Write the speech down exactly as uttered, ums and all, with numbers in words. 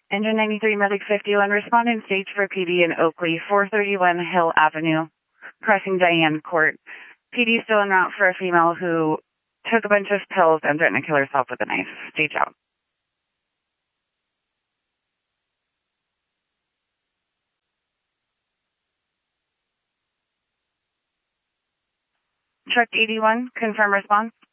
Engine ninety-three, Medic fifty-one, responding stage for P D in Oakley, four thirty-one Hill Avenue, crossing Diane Court. P D still en route for a female who took a bunch of pills and threatened to kill herself with a knife. Stage out. Truck eighty-one, confirm response.